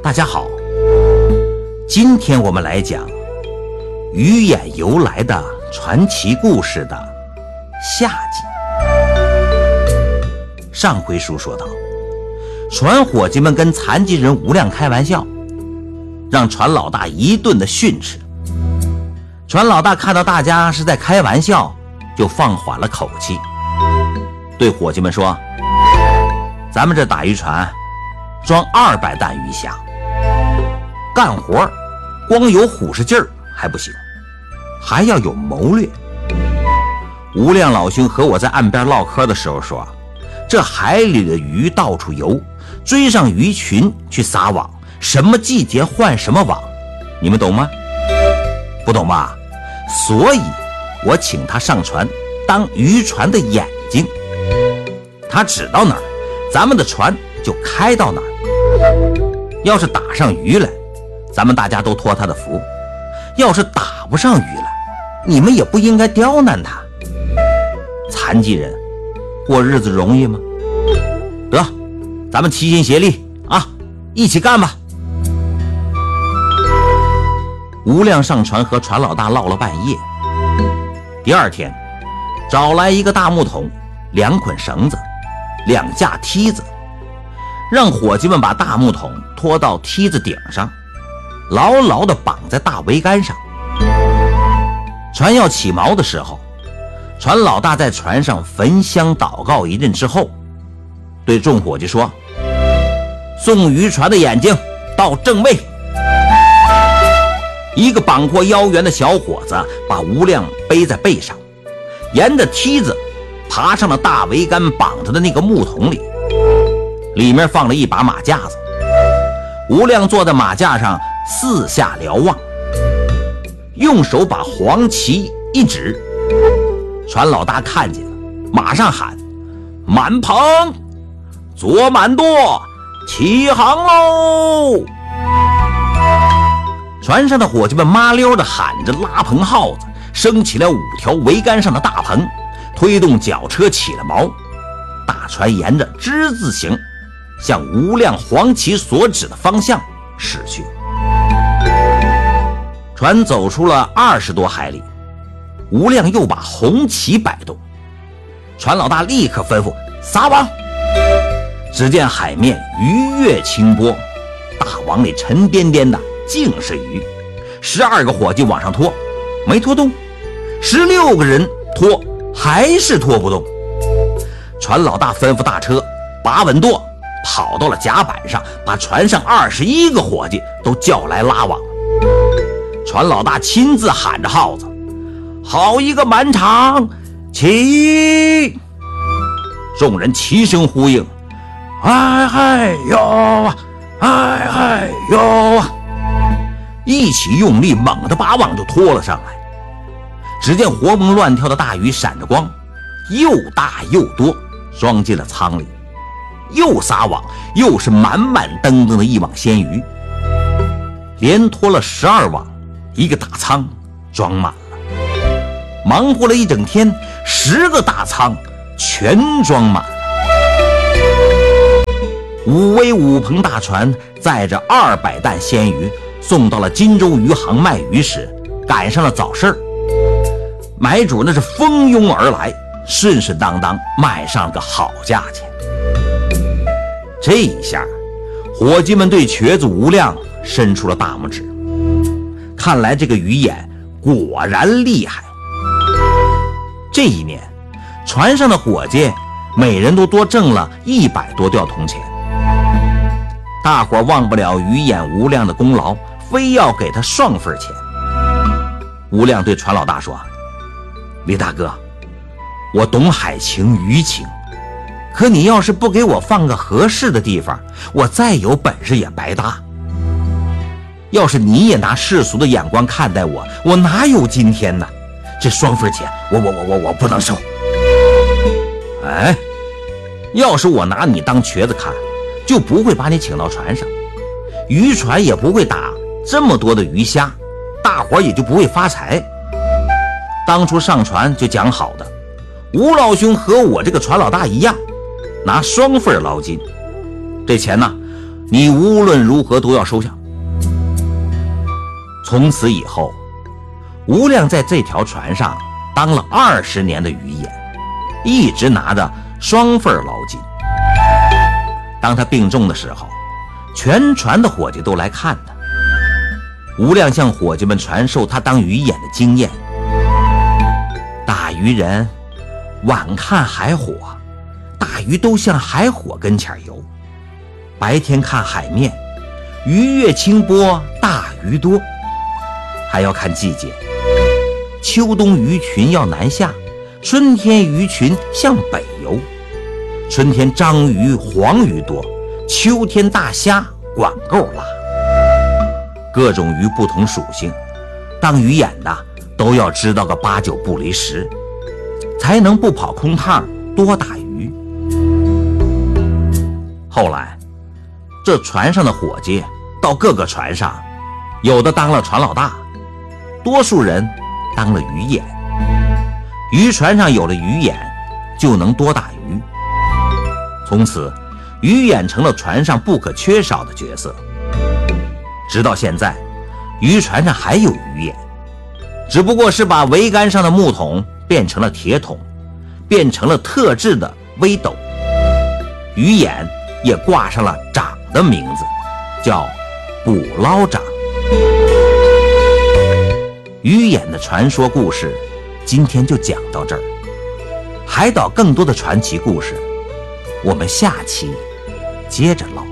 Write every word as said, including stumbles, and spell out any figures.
大家好，今天我们来讲鱼眼由来的传奇故事的下集。上回书说到，船伙计们跟残疾人吴亮开玩笑，让船老大一顿的训斥。船老大看到大家是在开玩笑，就放缓了口气，对伙计们说，咱们这打渔船装二百担鱼虾，干活光有虎视劲儿还不行，还要有谋略。吴亮老兄和我在岸边唠嗑的时候说，这海里的鱼到处游，追上鱼群去撒网，什么季节换什么网，你们懂吗？不懂吧？所以我请他上船当渔船的眼睛，他指到哪儿，咱们的船就开到哪儿。要是打上鱼来，咱们大家都托他的福；要是打不上鱼来，你们也不应该刁难他。残疾人过日子容易吗？得，咱们齐心协力啊，一起干吧。吴亮上船和船老大唠了半夜，第二天找来一个大木桶，两捆绳子，两架梯子，让伙计们把大木桶拖到梯子顶上，牢牢地绑在大桅杆上。船要起锚的时候，船老大在船上焚香祷告一阵之后，对众伙计说，送渔船的眼睛到正位。一个膀阔腰圆的小伙子把吴亮背在背上，沿着梯子爬上了大桅杆绑着的那个木桶里，里面放了一把马架子。吴亮坐在马架上四下瞭望，用手把黄旗一指，船老大看见了，马上喊，满棚左满舵，起航喽！船上的伙计们麻溜地喊着拉棚号子，升起了五条桅杆上的大棚，推动绞车起了锚。大船沿着之字形向吴亮黄旗所指的方向驶去。船走出了二十多海里，吴亮又把红旗摆动，船老大立刻吩咐撒网。只见海面鱼跃清波，大网里沉甸甸的尽是鱼，十二个伙计往上拖，没拖动；十六个人拖，还是拖不动。船老大吩咐大车把稳舵，跑到了甲板上，把船上二十一个伙计都叫来拉网。船老大亲自喊着号子，好一个满场，起！众人齐声呼应，哎嗨哟，哎嗨哟，一起用力，猛地把网就拖了上来。只见活蹦乱跳的大鱼闪着光，又大又多，装进了舱里。又撒网，又是满满登登的一网鲜鱼，连拖了十二网，一个大舱装满了。忙活了一整天，十个大舱全装满了。五桅五篷大船载着二百担鲜鱼送到了金州渔行卖鱼时，赶上了早市，买主那是蜂拥而来，顺顺当当卖上了个好价钱。这一下，伙计们对瘸子吴亮伸出了大拇指，看来这个鱼眼果然厉害。这一年，船上的伙计每人都多挣了一百多吊铜钱。大伙忘不了鱼眼吴亮的功劳，非要给他双份钱。吴亮对船老大说，李大哥，我懂海情鱼情，可你要是不给我放个合适的地方，我再有本事也白搭。要是你也拿世俗的眼光看待我，我哪有今天呢？这双份钱我我我我我不能收。哎，要是我拿你当瘸子看，就不会把你请到船上，渔船也不会打这么多的鱼虾，大伙也就不会发财。当初上船就讲好的，吴老兄和我这个船老大一样，拿双份捞金。这钱呢， 你无论如何都要收下。从此以后，吴亮在这条船上当了二十年的鱼眼，一直拿着双份劳金。当他病重的时候，全船的伙计都来看他。吴亮向伙计们传授他当鱼眼的经验。打鱼人晚看海火，大鱼都向海火跟前游。白天看海面，鱼越清波，大鱼多。还要看季节，秋冬鱼群要南下，春天鱼群向北游。春天章鱼、黄鱼多，秋天大虾、管够辣。各种鱼不同属性，当鱼眼的都要知道个八九不离十，才能不跑空趟，多打鱼。后来这船上的伙计到各个船上，有的当了船老大，多数人当了鱼眼。渔船上有了鱼眼，就能多打鱼。从此鱼眼成了船上不可缺少的角色。直到现在，渔船上还有鱼眼，只不过是把桅杆上的木桶变成了铁桶，变成了特制的微斗。鱼眼也挂上了长的名字，叫捕捞长。鱼眼的传说故事今天就讲到这儿。海岛更多的传奇故事，我们下期接着唠。